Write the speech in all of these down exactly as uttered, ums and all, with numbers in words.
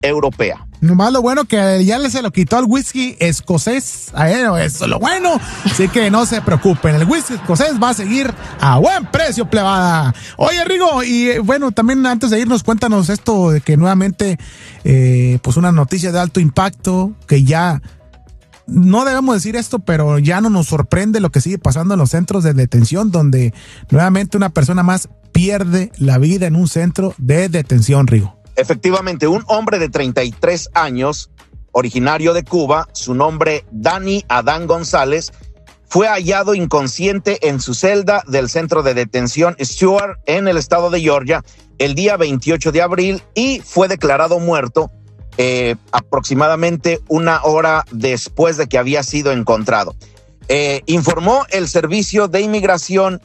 europea. Nomás lo bueno que ya se lo quitó el whisky escocés a él, eso es lo bueno. Así que no se preocupen, el whisky escocés va a seguir a buen precio, plebada. Oye, Rigo, y bueno, también antes de irnos, cuéntanos esto de que nuevamente, eh, pues una noticia de alto impacto, que ya, no debemos decir esto, pero ya no nos sorprende lo que sigue pasando en los centros de detención, donde nuevamente una persona más pierde la vida en un centro de detención, Rigo. Efectivamente, un hombre de treinta y tres años, originario de Cuba, su nombre Dani Adán González, fue hallado inconsciente en su celda del centro de detención Stewart en el estado de Georgia el día veintiocho de abril y fue declarado muerto eh, aproximadamente una hora después de que había sido encontrado. Eh, informó el Servicio de Inmigración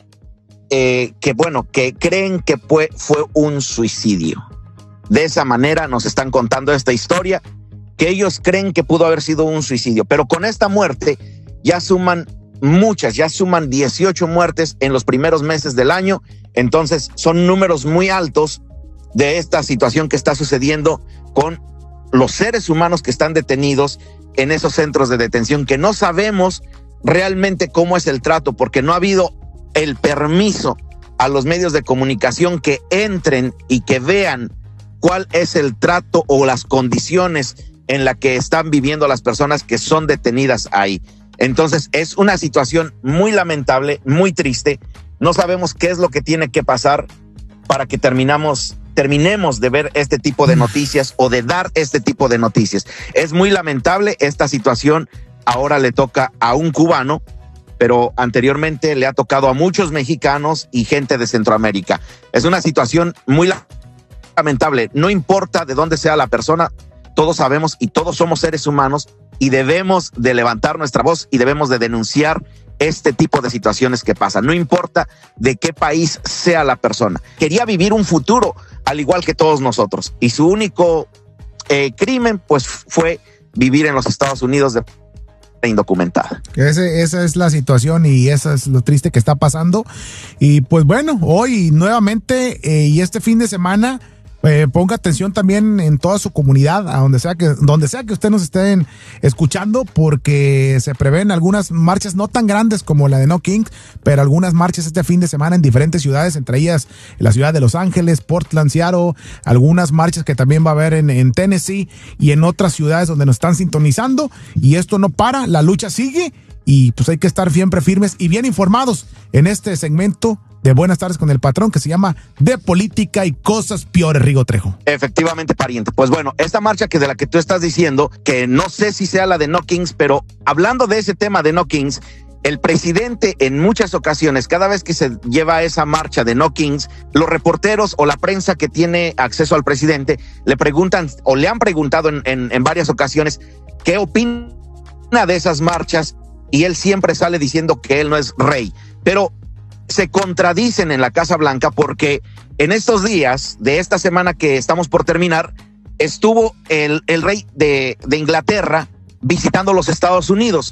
eh, que, bueno, que creen que fue, fue un suicidio. De esa manera nos están contando esta historia, que ellos creen que pudo haber sido un suicidio, pero con esta muerte ya suman muchas, ya suman dieciocho muertes en los primeros meses del año, entonces son números muy altos de esta situación que está sucediendo con los seres humanos que están detenidos en esos centros de detención, que no sabemos realmente cómo es el trato, porque no ha habido el permiso a los medios de comunicación que entren y que vean cuál es el trato o las condiciones en la que están viviendo las personas que son detenidas ahí. Entonces es una situación muy lamentable, muy triste. No sabemos qué es lo que tiene que pasar para que terminamos, terminemos de ver este tipo de noticias o de dar este tipo de noticias. Es muy lamentable esta situación. Ahora le toca a un cubano, pero anteriormente le ha tocado a muchos mexicanos y gente de Centroamérica. Es una situación muy lamentable. lamentable, no importa de dónde sea la persona, todos sabemos y todos somos seres humanos y debemos de levantar nuestra voz y debemos de denunciar este tipo de situaciones que pasan, no importa de qué país sea la persona. Quería vivir un futuro al igual que todos nosotros y su único eh, crimen pues fue vivir en los Estados Unidos de indocumentada. Ese, esa es la situación y eso es lo triste que está pasando. Y pues bueno, hoy nuevamente eh, y este fin de semana Eh, ponga atención también en toda su comunidad, a donde sea que donde sea que usted nos estén escuchando, porque se prevén algunas marchas no tan grandes como la de No Kings, pero algunas marchas este fin de semana en diferentes ciudades, entre ellas la ciudad de Los Ángeles, Portland, Seattle, algunas marchas que también va a haber en, en Tennessee y en otras ciudades donde nos están sintonizando, y esto no para, la lucha sigue y pues hay que estar siempre firmes y bien informados en este segmento de Buenas Tardes con el Patrón, que se llama De Política y Cosas Peores, Rigo Trejo. Efectivamente, pariente. Pues bueno, esta marcha que de la que tú estás diciendo, que no sé si sea la de No Kings, pero hablando de ese tema de No Kings, el presidente en muchas ocasiones, cada vez que se lleva esa marcha de No Kings, los reporteros o la prensa que tiene acceso al presidente le preguntan o le han preguntado en, en, en varias ocasiones qué opina de esas marchas, y él siempre sale diciendo que él no es rey. Pero se contradicen en la Casa Blanca, porque en estos días de esta semana que estamos por terminar, estuvo el, el rey de, de Inglaterra visitando los Estados Unidos,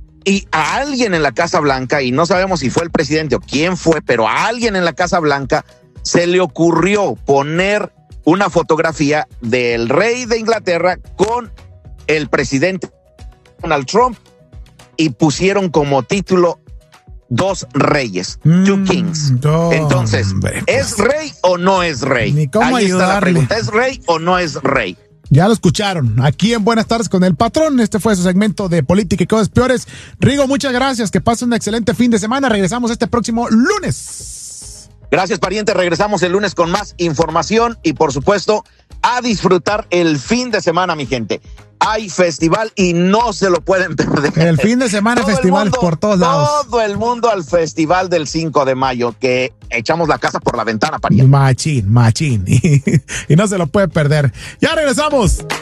y a alguien en la Casa Blanca, y no sabemos si fue el presidente o quién fue, pero a alguien en la Casa Blanca se le ocurrió poner una fotografía del rey de Inglaterra con el presidente Donald Trump, y pusieron como título Dos reyes, mm, two kings. Oh, Entonces, hombre, pues, ¿es rey o no es rey? Ni cómo Ahí ayudarle. Está la pregunta, ¿es rey o no es rey? Ya lo escucharon, aquí en Buenas Tardes con el Patrón. Este fue su segmento de Política y Cosas Peores. Rigo, muchas gracias, que pasen un excelente fin de semana. Regresamos este próximo lunes. Gracias, pariente, regresamos el lunes con más información y por supuesto a disfrutar el fin de semana, mi gente. Hay festival y no se lo pueden perder. El fin de semana festival por todos lados. Todo el mundo al festival del cinco de mayo, que echamos la casa por la ventana, pariente. Machín, machín. Y, y no se lo puede perder. Ya regresamos.